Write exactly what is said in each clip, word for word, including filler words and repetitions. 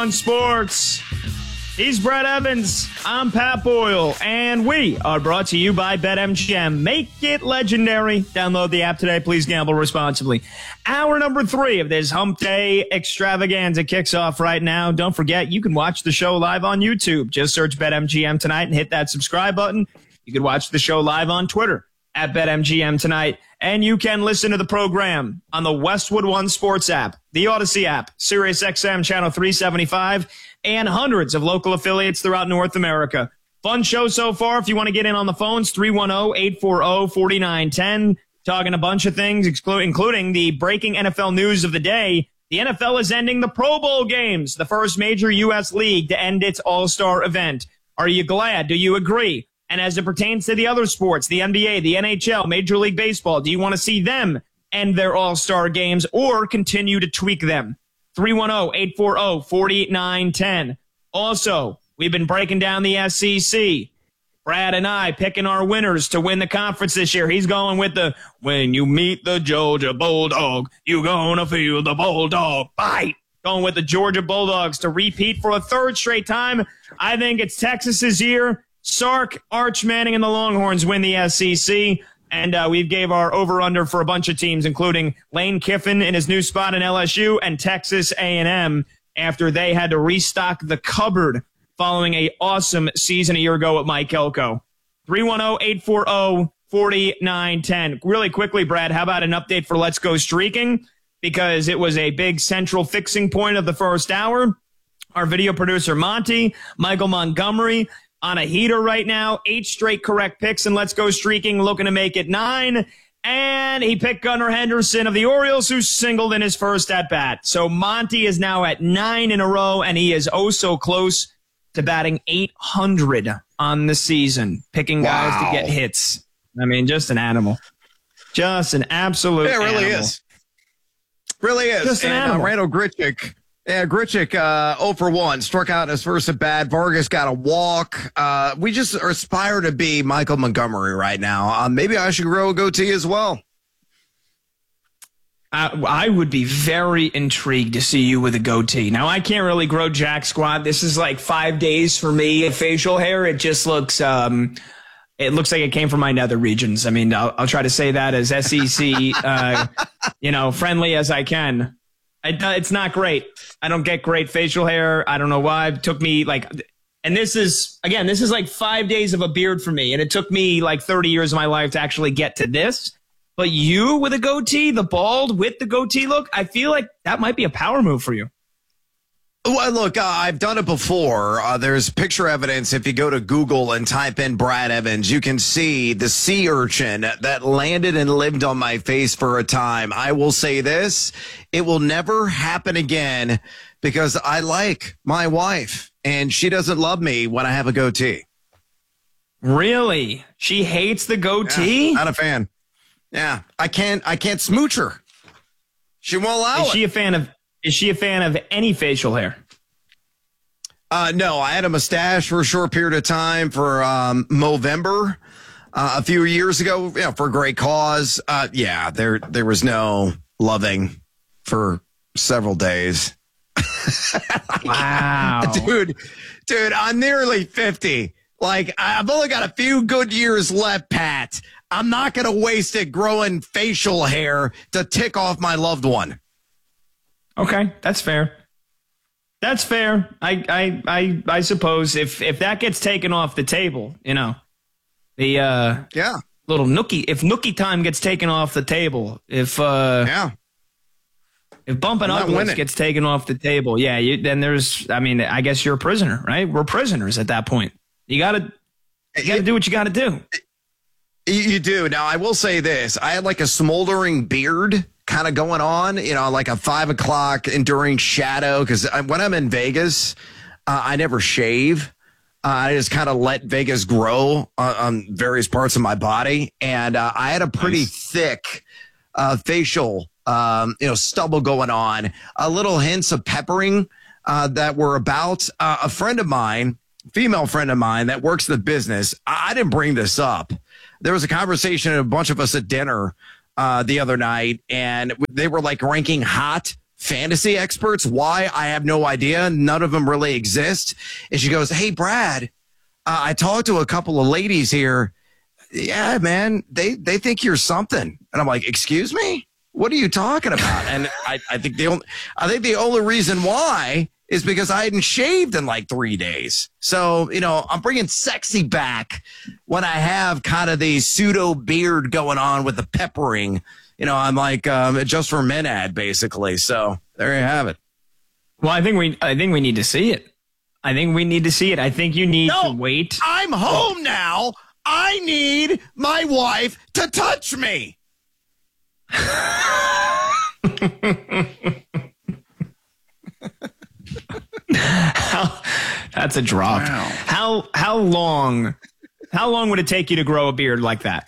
On sports. He's Brad Evans. I'm Pat Boyle, and we are brought to you by BetMGM. Make it legendary. Download the app today. Please gamble responsibly. Hour number three of this Hump Day extravaganza kicks off right now. Don't forget, you can watch the show live on YouTube. Just search BetMGM tonight and hit that subscribe button. You can watch the show live on Twitter at BetMGM tonight. And you can listen to the program on the Westwood One Sports app, the Odyssey app, SiriusXM Channel three seventy-five, and hundreds of local affiliates throughout North America. Fun show so far. If you want to get in on the phones, three one zero, eight four zero, four nine one zero. Talking a bunch of things, including the breaking N F L news of the day. The N F L is ending the Pro Bowl games, the first major U S league to end its all-star event. Are you glad? Do you agree? And as it pertains to the other sports, the N B A, the N H L, Major League Baseball, do you want to see them end their all-star games or continue to tweak them? three one zero, eight four zero, four nine one zero. Also, we've been breaking down the S E C. Brad and I picking our winners to win the conference this year. He's going with the, when you meet the Georgia Bulldog, you gonna feel the Bulldog bite. Going with the Georgia Bulldogs to repeat for a third straight time. I think it's Texas's year. Sark, Arch Manning, and the Longhorns win the S E C. And uh, we gave our over-under for a bunch of teams, including Lane Kiffin in his new spot in L S U and Texas A and M after they had to restock the cupboard following a awesome season a year ago with Mike Elko. three one zero, eight four zero, four nine one zero. Really quickly, Brad, how about an update for Let's Go Streaking? Because it was a big central fixing point of the first hour. Our video producer, Monty, Michael Montgomery, on a heater right now, eight straight correct picks, and Let's Go Streaking, looking to make it nine. And he picked Gunnar Henderson of the Orioles, who singled in his first at-bat. So Monty is now at nine in a row, and he is oh so close to batting eight hundred on the season, picking guys wow. to get hits. I mean, just an animal. Just an absolute animal. Yeah, it really animal. is. Really is. Just an and, animal. Uh, Randall Grichuk. Yeah, Grichuk, uh, oh for one, struck out in his first at bat. Vargas got a walk. Uh, we just aspire to be Michael Montgomery right now. Uh, maybe I should grow a goatee as well. Uh, I would be very intrigued to see you with a goatee. Now, I can't really grow jack squat. This is like five days for me. Facial hair, it just looks, um, it looks like it came from my nether regions. I mean, I'll, I'll try to say that as S E C, uh, you know, friendly as I can. I, it's not great. I don't get great facial hair. I don't know why. It took me like, and this is, again, this is like five days of a beard for me. And it took me like thirty years of my life to actually get to this. But you with a goatee, the bald with the goatee look, I feel like that might be a power move for you. Well, look, uh, I've done it before. Uh, there's picture evidence. If you go to Google and type in Brad Evans, you can see the sea urchin that landed and lived on my face for a time. I will say this, it will never happen again because I like my wife and she doesn't love me when I have a goatee. Really? She hates the goatee? Yeah, not a fan. Yeah, I can't, I can't smooch her. She won't allow Is it. she a fan of Is she a fan of any facial hair? Uh, no, I had a mustache for a short period of time for um, Movember uh, a few years ago, you know, for a great cause. Uh, yeah, there there was no loving for several days. Wow. dude, dude, I'm nearly fifty. Like, I've only got a few good years left, Pat. I'm not going to waste it growing facial hair to tick off my loved one. Okay, that's fair. That's fair. I, I, I, I suppose if if that gets taken off the table, you know, the uh, yeah little nookie. If nookie time gets taken off the table, if uh, yeah, if bumping uglies gets taken off the table, yeah, you, then there's. I mean, I guess you're a prisoner, right? We're prisoners at that point. You gotta, you gotta do what you gotta do. You do. Now, I will say this: I had like a smoldering beard kind of going on, you know, like a five o'clock enduring shadow. Because when I'm in Vegas, uh, I never shave. Uh, I just kind of let Vegas grow on, on various parts of my body. And uh, I had a pretty nice. thick uh, facial, um, you know, stubble going on. A little hints of peppering uh, that were about uh, a friend of mine, female friend of mine that works in the business. I, I didn't bring this up. There was a conversation, a bunch of us at dinner uh, the other night, and they were like ranking hot fantasy experts. Why? I have no idea. None of them really exist. And she goes, hey, Brad, uh, I talked to a couple of ladies here. Yeah, man, they, they think you're something. And I'm like, excuse me? What are you talking about? And I, I think the only, I think the only reason why is because I hadn't shaved in like three days. So, you know, I'm bringing sexy back when I have kind of the pseudo beard going on with the peppering. You know, I'm like um, just for men ad basically. So there you have it. Well, I think we, I think we need to see it. I think we need to see it. I think you need no, to wait. I'm home now. I need my wife to touch me. how, that's a drop. Wow. How how long how long would it take you to grow a beard like that?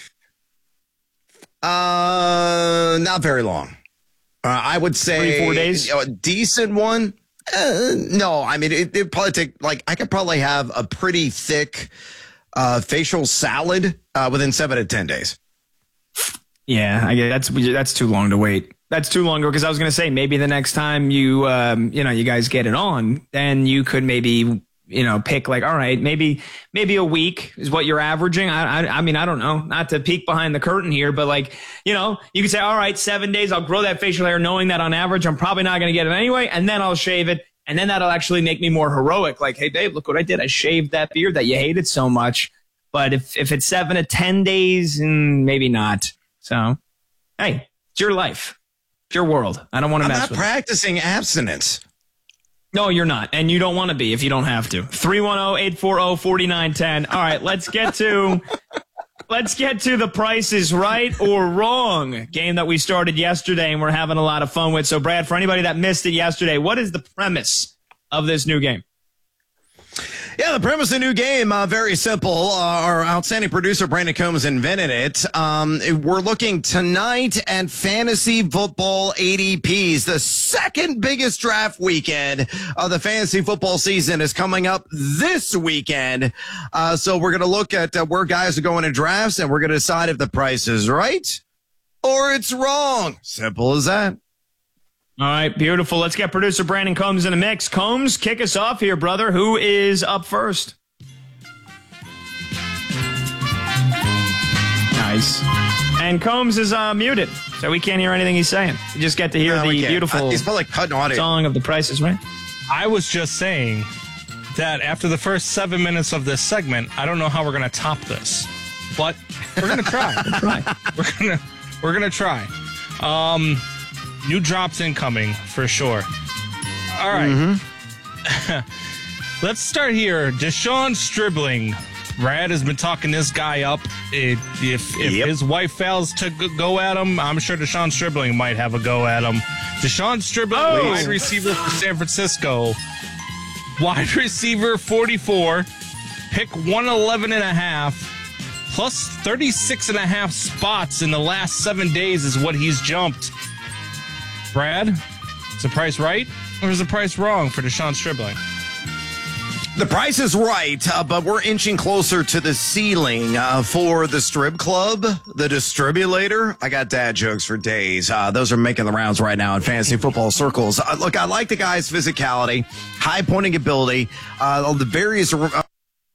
Uh, not very long. Uh, I would say Three, four days. You know, a decent one. Uh, no, I mean it. It probably take like I could probably have a pretty thick uh, facial salad uh, within seven to ten days. Yeah, I guess that's that's too long to wait. That's too long because I was going to say maybe the next time you um, you know you guys get it on, then you could maybe you know pick like all right maybe maybe a week is what you're averaging. I, I I mean I don't know, not to peek behind the curtain here, but like you know you could say all right seven days I'll grow that facial hair knowing that on average I'm probably not going to get it anyway, and then I'll shave it, and then that'll actually make me more heroic. Like hey babe, look what I did, I shaved that beard that you hated so much. But if if it's seven to ten days, mm, maybe not. So, hey, it's your life. It's your world. I don't want to mess with it. I'm not practicing abstinence. No, you're not. And you don't want to be if you don't have to. three one zero, eight four zero, four nine one zero. All right, let's get to let's get to the Price is Right or Wrong game that we started yesterday and we're having a lot of fun with. So, Brad, for anybody that missed it yesterday, what is the premise of this new game? Yeah, the premise of the new game, uh, very simple. Uh, our outstanding producer, Brandon Combs, invented it. Um, we're looking tonight at fantasy football A D Ps. The second biggest draft weekend of the fantasy football season is coming up this weekend. Uh, so we're going to look at uh, where guys are going in drafts, and we're going to decide if the price is right or it's wrong. Simple as that. All right, beautiful. Let's get producer Brandon Combs in the mix. Combs, kick us off here, brother. Who is up first? Nice. And Combs is uh, muted, so we can't hear anything he's saying. You just get to hear No, the beautiful uh, he's probably cutting audio. Song of the Price is Right. I was just saying that after the first seven minutes of this segment, I don't know how we're going to top this, but we're going to try. We'll try. We're going to we're going to try. Um... New drops incoming, for sure. All right. Mm-hmm. Let's start here. Deshaun Stribling. Brad has been talking this guy up. It, if if yep. his wife fails to go at him, I'm sure Deshaun Stribling might have a go at him. Deshaun Stribling, oh. wide receiver for San Francisco. Wide receiver forty-four. Pick one eleven and a half. Plus thirty-six and a half spots in the last seven days is what he's jumped. Brad, is the price right or is the price wrong for Deshaun Stribling? The price is right, uh, but we're inching closer to the ceiling uh, for the Strib Club, the Distribulator. I got dad jokes for days. Uh, those are making the rounds right now in fantasy football circles. Uh, look, I like the guy's physicality, high pointing ability, uh, the various... Uh,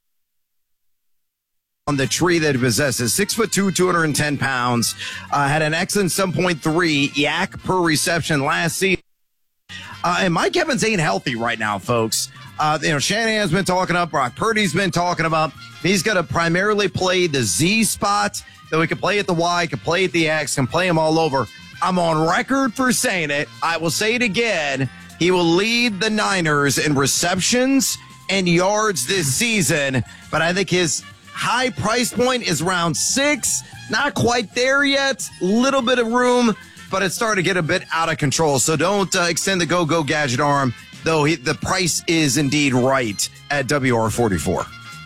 on the tree that he possesses. Six foot two, two hundred ten pounds. Uh, had an excellent seven point three yak per reception last season. Uh, and Mike Evans ain't healthy right now, folks. Uh, you know, Shanahan's been talking up. Brock Purdy's been talking about. He's going to primarily play the Z spot. Though he can play at the Y, can play at the X, can play him all over. I'm on record for saying it. I will say it again. He will lead the Niners in receptions and yards this season. But I think his high price point is round six. Not quite there yet. Little bit of room, but it's starting to get a bit out of control. So don't uh, extend the go-go gadget arm, though he, the price is indeed right at W R forty-four.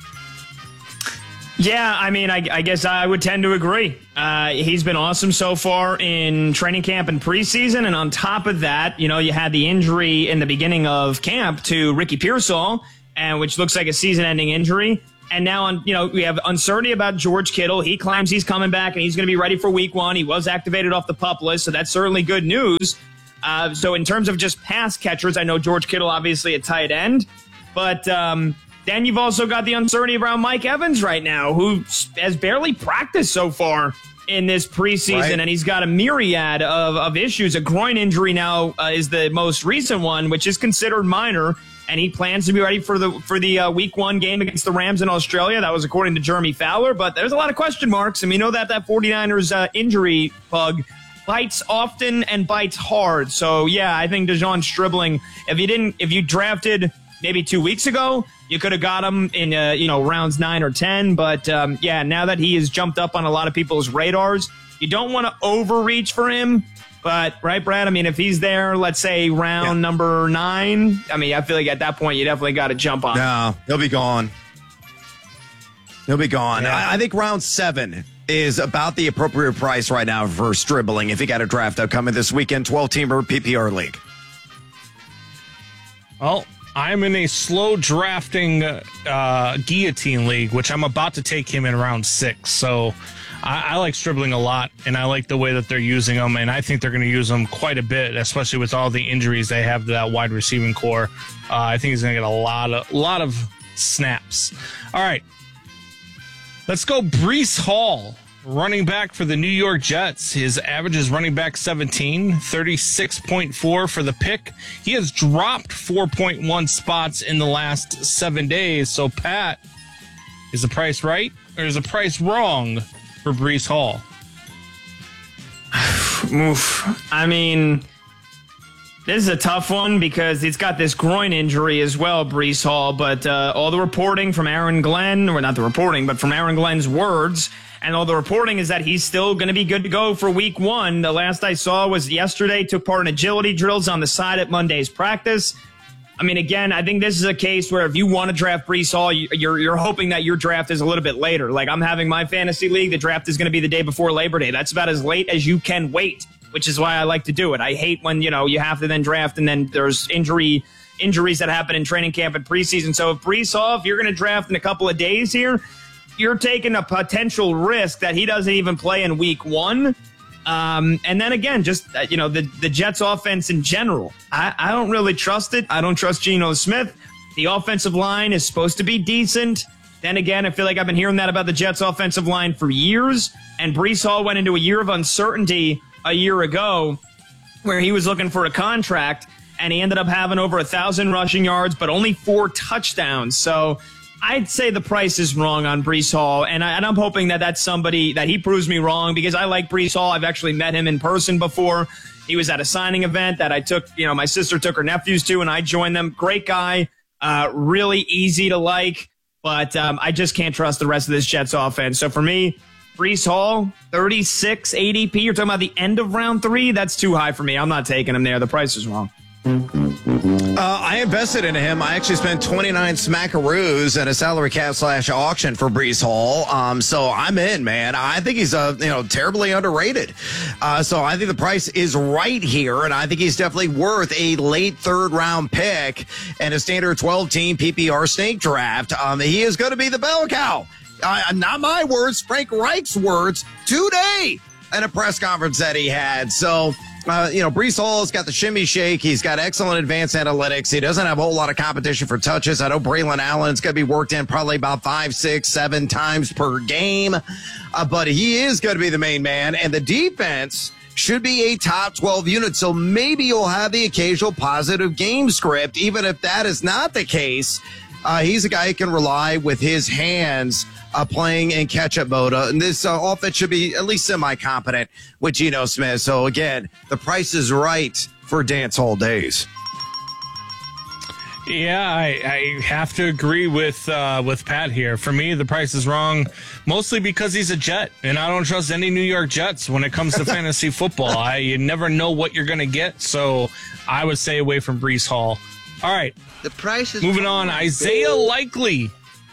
Yeah, I mean, I, I guess I would tend to agree. Uh, he's been awesome so far in training camp and preseason. And on top of that, you know, you had the injury in the beginning of camp to Ricky Pearsall, and which looks like a season-ending injury. And now, on, you know, we have uncertainty about George Kittle. He claims he's coming back and he's going to be ready for week one. He was activated off the PUP list, so that's certainly good news. Uh, so in terms of just pass catchers, I know George Kittle obviously at tight end, but um, then you've also got the uncertainty around Mike Evans right now, who has barely practiced so far in this preseason, right. And he's got a myriad of, of issues. A groin injury now uh, is the most recent one, which is considered minor, and he plans to be ready for the for the uh, week one game against the Rams in Australia. That was according to Jeremy Fowler, but there's a lot of question marks, and we know that that 49ers uh, injury bug bites often and bites hard. So, yeah, I think DeJon Stribling, if you didn't, if you drafted maybe two weeks ago, you could have got him in, uh, you know, rounds nine or ten. But, um, yeah, now that he has jumped up on a lot of people's radars, you don't want to overreach for him. But, right, Brad? I mean, if he's there, let's say round yeah. number nine, I mean, I feel like at that point you definitely got to jump on. No, he'll be gone. He'll be gone. Yeah. I, I think round seven is about the appropriate price right now for Stribling if you got a draft upcoming this weekend, twelve-teamer P P R league. Well, I'm in a slow drafting uh, guillotine league, which I'm about to take him in round six. So I, I like Stribling a lot, and I like the way that they're using him, and I think they're going to use him quite a bit, especially with all the injuries they have to that wide receiving core. Uh, I think he's going to get a lot of lot of snaps. All right. Let's go Breece Hall, running back for the New York Jets. His average is running back seventeen, thirty-six point four for the pick. He has dropped four point one spots in the last seven days. So, Pat, is the price right or is the price wrong for Breece Hall? Oof. I mean, this is a tough one because he's got this groin injury as well, Breece Hall. But uh, all the reporting from Aaron Glenn, or not the reporting, but from Aaron Glenn's words, and all the reporting is that he's still going to be good to go for week one. The last I saw was yesterday, took part in agility drills on the side at Monday's practice. I mean, again, I think this is a case where if you want to draft Breece Hall, you're, you're hoping that your draft is a little bit later. Like I'm having my fantasy league, the draft is going to be the day before Labor Day. That's about as late as you can wait, which is why I like to do it. I hate when, you know, you have to then draft and then there's injury injuries that happen in training camp and preseason. So if Breece Hall, if you're going to draft in a couple of days here, you're taking a potential risk that he doesn't even play in week one. Um, and then again, just, uh, you know, the, the Jets offense in general, I, I don't really trust it. I don't trust Geno Smith. The offensive line is supposed to be decent. Then again, I feel like I've been hearing that about the Jets offensive line for years. And Breece Hall went into a year of uncertainty a year ago where he was looking for a contract and he ended up having over a thousand rushing yards, but only four touchdowns. So I'd say the price is wrong on Breece Hall, and, I, and I'm hoping that that's somebody that he proves me wrong because I like Breece Hall. I've actually met him in person before. He was at a signing event that I took, you know, my sister took her nephews to, and I joined them. Great guy, uh, really easy to like, but um, I just can't trust the rest of this Jets offense. So for me, Breece Hall, thirty-six A D P. You're talking about the end of round three? That's too high for me. I'm not taking him there. The price is wrong. Uh, I invested in him. I actually spent twenty-nine smackaroos at a salary cap slash auction for Breece Hall. Um, so I'm in, man. I think he's uh, you know terribly underrated. Uh, so I think the price is right here, and I think he's definitely worth a late third round pick and a standard twelve team P P R snake draft. Um, he is going to be the bell cow. Uh, not my words, Frank Reich's words today in a press conference that he had. So. Uh, you know, Breece Hall's got the shimmy shake. He's got excellent advanced analytics. He doesn't have a whole lot of competition for touches. I know Braylon Allen's going to be worked in probably about five, six, seven times per game. Uh, but he is going to be the main man. And the defense should be a top twelve unit. So maybe you'll have the occasional positive game script. Even if that is not the case, uh, he's a guy who can rely with his hands Uh, playing in catch-up mode. Uh, and this uh, offense should be at least semi-competent with Geno Smith. So, again, the price is right for dance hall days. Yeah, I, I have to agree with uh, with Pat here. For me, the price is wrong, mostly because he's a Jet, and I don't trust any New York Jets when it comes to fantasy football. I You never know what you're going to get, so I would stay away from Breece Hall. All right, the price is moving on. Isaiah Likely,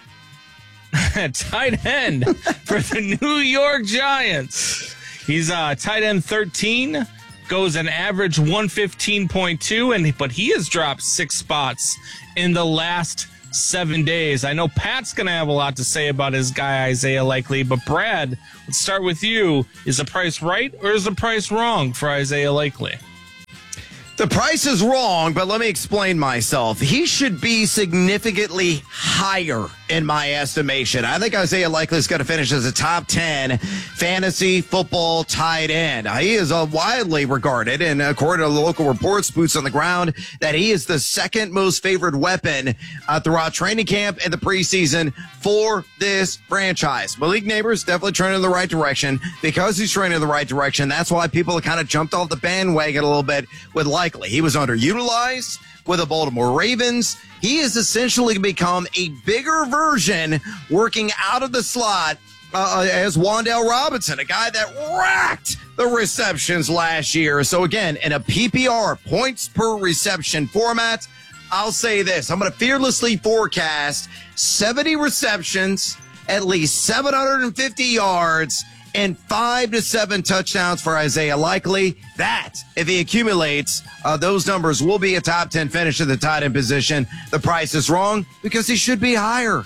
tight end for the New York Giants. He's uh, tight end thirteen, goes an average one fifteen point two, and but he has dropped six spots in the last seven days. I know Pat's going to have a lot to say about his guy Isaiah Likely, but Brad, let's start with you. Is the price right or is the price wrong for Isaiah Likely? The price is wrong, but let me explain myself. He should be significantly higher in my estimation. I think Isaiah Likely is going to finish as a top ten fantasy football tight end. He is uh, widely regarded, and according to the local reports, boots on the ground, that he is the second most favored weapon uh, throughout training camp and the preseason for this franchise. Malik Neighbors definitely trending in the right direction. Because he's trending in the right direction, that's why people have kind of jumped off the bandwagon a little bit with Likely. He was underutilized with the Baltimore Ravens. He has essentially become a bigger version working out of the slot uh, as Wan'Dale Robinson, a guy that racked the receptions last year. So again, in a P P R, points per reception format, I'll say this. I'm going to fearlessly forecast seventy receptions, at least seven hundred fifty yards, and five to seven touchdowns for Isaiah Likely. That, if he accumulates, uh, those numbers will be a top ten finish at the tight end position. The price is wrong because he should be higher.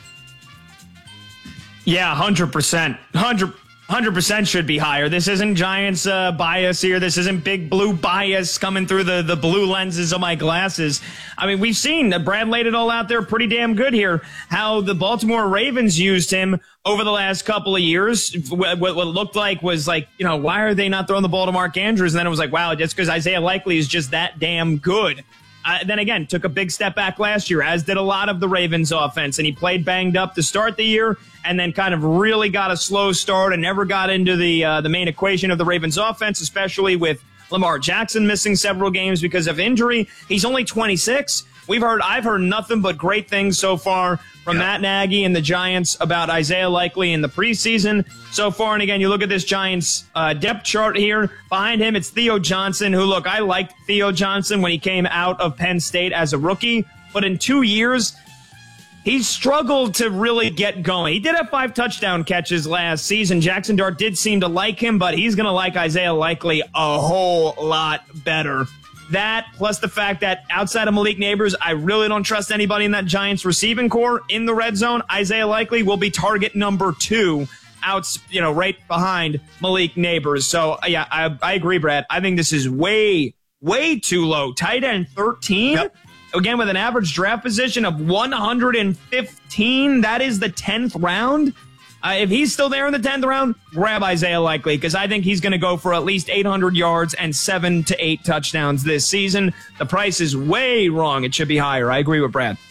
Yeah, one hundred percent. one hundred, one hundred percent should be higher. This isn't Giants uh, bias here. This isn't Big Blue bias coming through the, the blue lenses of my glasses. I mean, we've seen that Brad laid it all out there pretty damn good here, how the Baltimore Ravens used him over the last couple of years. What, what looked like was like, you know, why are they not throwing the ball to Mark Andrews? And then it was like, wow, just because Isaiah Likely is just that damn good. Uh, then again, took a big step back last year, as did a lot of the Ravens offense. And he played banged up to start the year and then kind of really got a slow start and never got into the uh, the main equation of the Ravens offense, especially with Lamar Jackson missing several games because of injury. He's only twenty-six. We've heard, I've heard nothing but great things so far from yeah. Matt Nagy and the Giants about Isaiah Likely in the preseason so far. And again, you look at this Giants uh, depth chart here. Behind him, it's Theo Johnson, who, look, I liked Theo Johnson when he came out of Penn State as a rookie. But in two years, he's struggled to really get going. He did have five touchdown catches last season. Jackson Dart did seem to like him, but he's going to like Isaiah Likely a whole lot better. That, plus the fact that outside of Malik Neighbors, I really don't trust anybody in that Giants receiving core in the red zone. Isaiah Likely will be target number two, out, you know, right behind Malik Neighbors. So, yeah, I, I agree, Brad. I think this is way, way too low. Tight end thirteen, yep. Again, with an average draft position of one hundred fifteen. That is the tenth round. Uh, if he's still there in the tenth round, grab Isaiah Likely, because I think he's going to go for at least eight hundred yards and seven to eight touchdowns this season. The price is way wrong. It should be higher. I agree with Brad.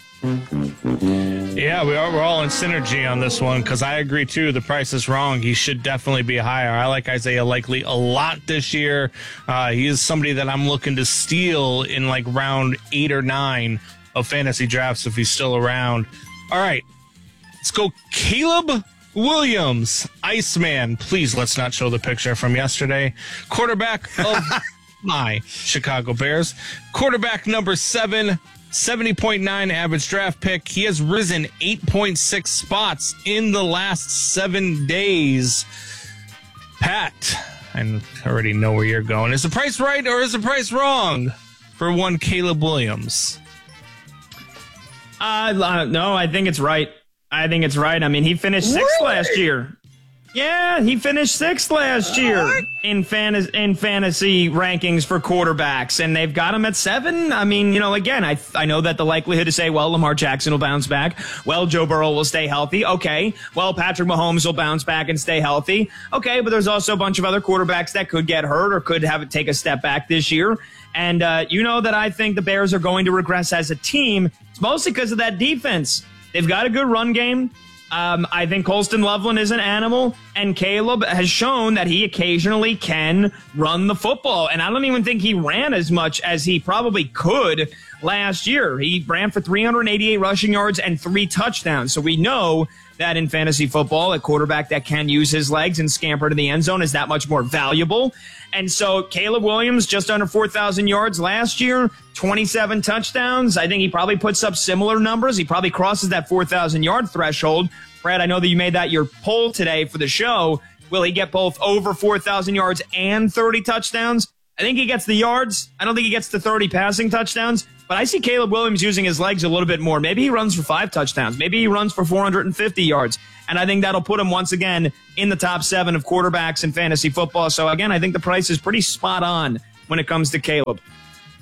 Yeah, we are, we're all in synergy on this one, because I agree, too. The price is wrong. He should definitely be higher. I like Isaiah Likely a lot this year. Uh, he is somebody that I'm looking to steal in, like, round eight or nine of fantasy drafts if he's still around. All right, let's go Caleb Williams, Iceman. Please, let's not show the picture from yesterday. Quarterback of my Chicago Bears. Quarterback number seven, seventy point nine average draft pick. He has risen eight point six spots in the last seven days. Pat, I already know where you're going. Is the price right or is the price wrong for one Caleb Williams? Uh, no, I think it's right. I think it's right. I mean, he finished sixth really? last year. Yeah, he finished sixth last year in fantasy, in fantasy rankings for quarterbacks, and they've got him at seven. I mean, you know, again, I I know that the likelihood to say, well, Lamar Jackson will bounce back. Well, Joe Burrow will stay healthy. Okay. Well, Patrick Mahomes will bounce back and stay healthy. Okay, but there's also a bunch of other quarterbacks that could get hurt or could have it take a step back this year. And uh, you know that I think the Bears are going to regress as a team. It's mostly because of that defense. They've got a good run game. Um, I think Colston Loveland is an animal, and Caleb has shown that he occasionally can run the football. And I don't even think he ran as much as he probably could last year. He ran for three hundred eighty-eight rushing yards and three touchdowns. So we know that in fantasy football, a quarterback that can use his legs and scamper to the end zone is that much more valuable. And so Caleb Williams, just under four thousand yards last year, twenty-seven touchdowns. I think he probably puts up similar numbers. He probably crosses that four thousand yard threshold. Brad, I know that you made that your poll today for the show. Will he get both over four thousand yards and thirty touchdowns? I think he gets the yards. I don't think he gets the thirty passing touchdowns. But I see Caleb Williams using his legs a little bit more. Maybe he runs for five touchdowns. Maybe he runs for four hundred fifty yards. And I think that'll put him once again in the top seven of quarterbacks in fantasy football. So, again, I think the price is pretty spot on when it comes to Caleb.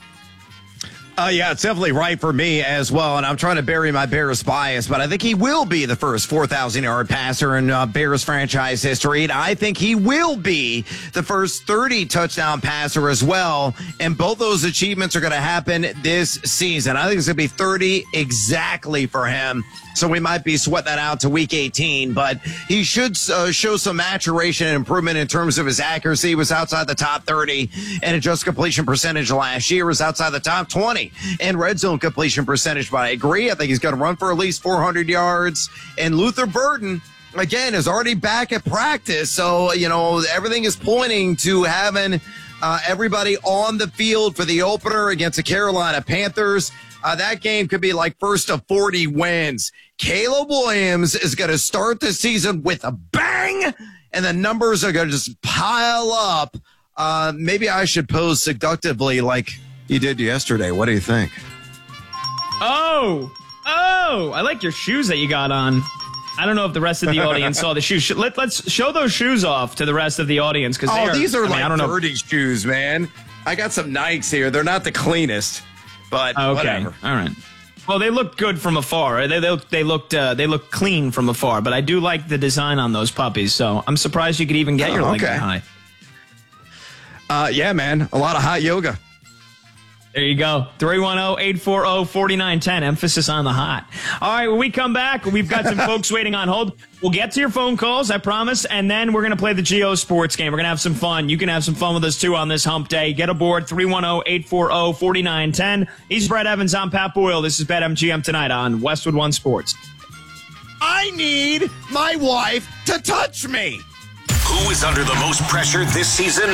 Uh, yeah, it's definitely right for me as well, and I'm trying to bury my Bears bias, but I think he will be the first four thousand yard passer in uh, Bears franchise history, and I think he will be the first thirty touchdown passer as well, and both those achievements are going to happen this season. I think it's going to be thirty exactly for him, so we might be sweating that out to week eighteen, but he should uh, show some maturation and improvement in terms of his accuracy. He was outside the top thirty, and adjusted completion percentage last year was outside the top twenty. And red zone completion percentage, but I agree. I think he's going to run for at least four hundred yards. And Luther Burden, again, is already back at practice. So, you know, everything is pointing to having uh, everybody on the field for the opener against the Carolina Panthers. Uh, that game could be like first of forty wins. Caleb Williams is going to start the season with a bang, and the numbers are going to just pile up. Uh, maybe I should pose seductively like you did yesterday. What do you think? Oh, oh, I like your shoes that you got on. I don't know if the rest of the audience saw the shoes. Let, let's show those shoes off to the rest of the audience. Because oh, are, these are I like mean, dirty shoes, man. I got some Nikes here. They're not the cleanest, but okay. Whatever. All right. Well, they look good from afar. They they, they looked uh, they look clean from afar. But I do like the design on those puppies. So I'm surprised you could even get oh, your leg okay. that high. Uh, yeah, man. A lot of hot yoga. There you go. three one zero, eight four zero, four nine one zero. Emphasis on the hot. All right, when we come back, we've got some folks waiting on hold. We'll get to your phone calls, I promise, and then we're going to play the Geo Sports game. We're going to have some fun. You can have some fun with us, too, on this hump day. Get aboard, three one zero, eight four zero, four nine one zero. He's Brett Evans. I'm Pat Boyle. This is BetMGM tonight on Westwood One Sports. I need my wife to touch me. Who is under the most pressure this season?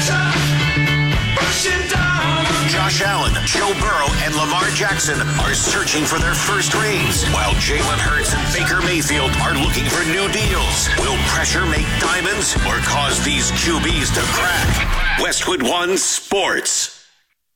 Josh Allen, Joe Burrow, and Lamar Jackson are searching for their first rings, while Jalen Hurts and Baker Mayfield are looking for new deals. Will pressure make diamonds or cause these Q Bs to crack? Westwood One Sports.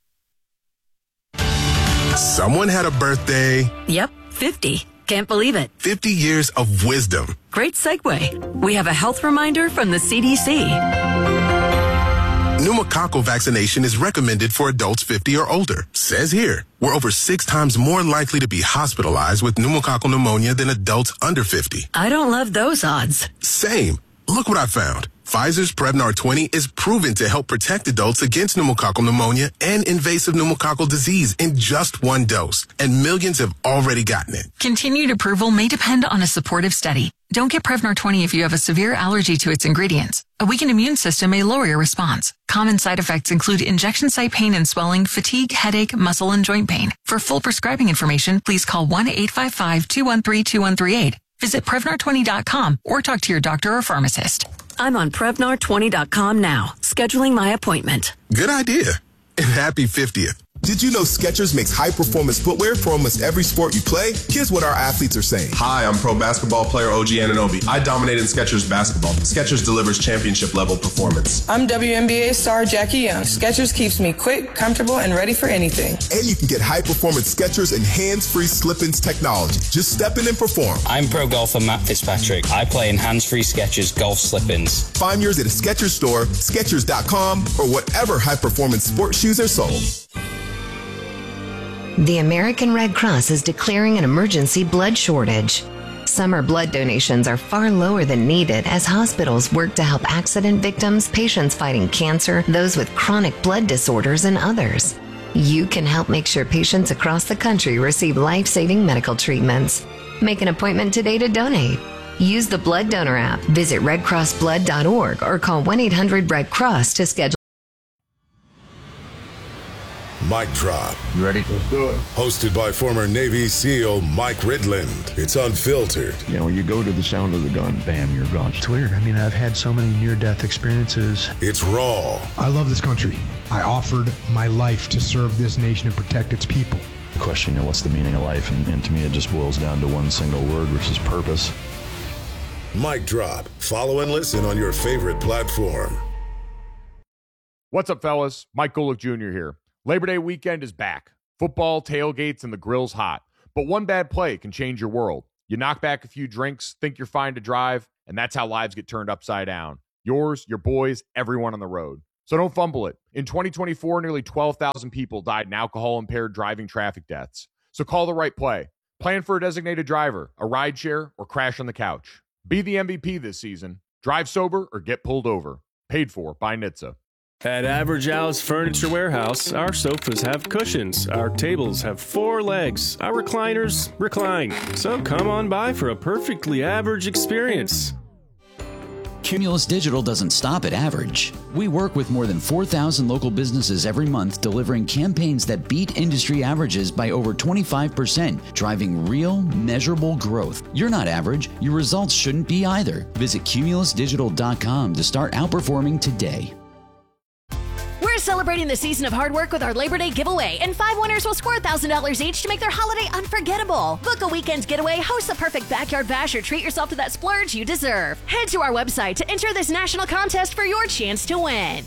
Someone had a birthday. Yep, fifty. Can't believe it. fifty years of wisdom. Great segue. We have a health reminder from the C D C. Pneumococcal vaccination is recommended for adults fifty or older. Says here, we're over six times more likely to be hospitalized with pneumococcal pneumonia than adults under fifty. I don't love those odds. Same. Look what I found. Pfizer's Prevnar twenty is proven to help protect adults against pneumococcal pneumonia and invasive pneumococcal disease in just one dose, and millions have already gotten it. Continued approval may depend on a supportive study. Don't get Prevnar twenty if you have a severe allergy to its ingredients. A weakened immune system may lower your response. Common side effects include injection site pain and swelling, fatigue, headache, muscle, and joint pain. For full prescribing information, please call one eight five five, two one three, two one three eight. Visit Prevnar twenty dot com or talk to your doctor or pharmacist. I'm on Prevnar twenty dot com now, scheduling my appointment. Good idea. And happy fiftieth. Did you know Skechers makes high-performance footwear for almost every sport you play? Here's what our athletes are saying. Hi, I'm pro basketball player O G Anunoby. I dominate in Skechers basketball. Skechers delivers championship-level performance. I'm W N B A star Jackie Young. Skechers keeps me quick, comfortable, and ready for anything. And you can get high-performance Skechers and hands-free slip-ins technology. Just step in and perform. I'm pro golfer Matt Fitzpatrick. I play in hands-free Skechers golf slip-ins. Find yours at a Skechers store, Skechers dot com, or whatever high-performance sports shoes are sold. The American Red Cross is declaring an emergency blood shortage. Summer blood donations are far lower than needed as hospitals work to help accident victims, patients fighting cancer, those with chronic blood disorders, and others. You can help make sure patients across the country receive life-saving medical treatments. Make an appointment today to donate. Use the Blood Donor app, visit red cross blood dot org, or call one eight hundred red cross to schedule. Mic Drop. You ready? Let's do it. Hosted by former Navy SEAL Mike Ridland. It's unfiltered. You know, you go to the sound of the gun, bam, you're gone. It's weird. I mean, I've had so many near-death experiences. It's raw. I love this country. I offered my life to serve this nation and protect its people. The question, you know, what's the meaning of life? And, and to me, it just boils down to one single word, which is purpose. Mic Drop. Follow and listen on your favorite platform. What's up, fellas? Mike Golick Junior here. Labor Day weekend is back. Football, tailgates, and the grill's hot. But one bad play can change your world. You knock back a few drinks, think you're fine to drive, and that's how lives get turned upside down. Yours, your boys, everyone on the road. So don't fumble it. In twenty twenty-four, nearly twelve thousand people died in alcohol-impaired driving traffic deaths. So call the right play. Plan for a designated driver, a rideshare, or crash on the couch. Be the M V P this season. Drive sober or get pulled over. Paid for by N H T S A. At Average Al's Furniture Warehouse, our sofas have cushions, our tables have four legs, our recliners recline. So come on by for a perfectly average experience. Cumulus Digital doesn't stop at average. We work with more than four thousand local businesses every month, delivering campaigns that beat industry averages by over twenty-five percent, driving real, measurable growth. You're not average. Your results shouldn't be either. Visit cumulus digital dot com to start outperforming today. We're celebrating the season of hard work with our Labor Day giveaway, and five winners will score one thousand dollars each to make their holiday unforgettable. Book a weekend getaway, host the perfect backyard bash, or treat yourself to that splurge you deserve. Head to our website to enter this national contest for your chance to win.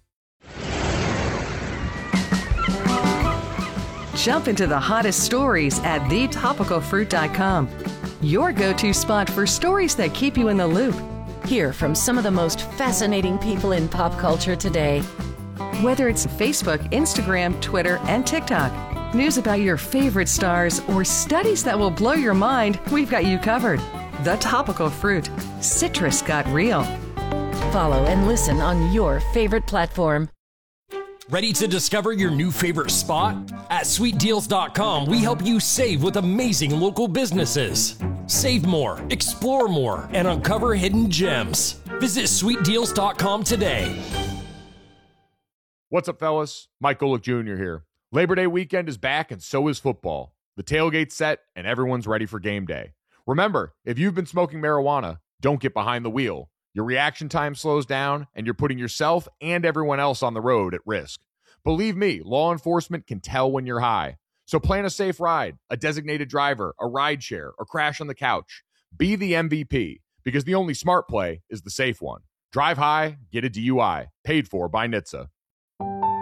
Jump into the hottest stories at the topical fruit dot com, your go-to spot for stories that keep you in the loop. Hear from some of the most fascinating people in pop culture today. Whether it's Facebook, Instagram, Twitter, and TikTok, news about your favorite stars, or studies that will blow your mind, we've got you covered. The Topical Fruit. Citrus got real. Follow and listen on your favorite platform. Ready to discover your new favorite spot? At sweet deals dot com, we help you save with amazing local businesses. Save more, explore more, and uncover hidden gems. Visit sweet deals dot com today. What's up, fellas? Mike Golick Junior here. Labor Day weekend is back, and so is football. The tailgate's set, and everyone's ready for game day. Remember, if you've been smoking marijuana, don't get behind the wheel. Your reaction time slows down, and you're putting yourself and everyone else on the road at risk. Believe me, law enforcement can tell when you're high. So plan a safe ride, a designated driver, a ride share, or crash on the couch. Be the M V P, because the only smart play is the safe one. Drive high, get a D U I. Paid for by N H T S A.